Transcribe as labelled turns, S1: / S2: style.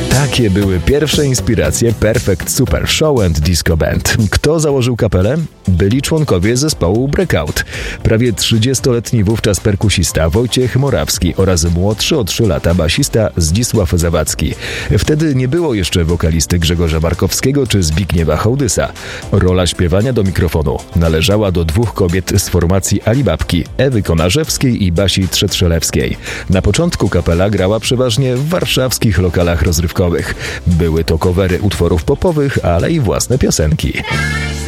S1: Takie były pierwsze inspiracje Perfect Super Show and Disco Band. Kto założył kapelę? Byli członkowie zespołu Breakout. Prawie 30-letni wówczas perkusista Wojciech Morawski oraz młodszy o 3 lata basista Zdzisław Zawadzki. Wtedy nie było jeszcze wokalisty Grzegorza Markowskiego czy Zbigniewa Hołdysa. Rola śpiewania do mikrofonu należała do 2 kobiet z formacji Alibabki, Ewy Konarzewskiej i Basi Trzetrzelewskiej. Na początku kapela grała przeważnie w warszawskich lokalach rozrywkowych. Były to covery utworów popowych, ale i własne piosenki.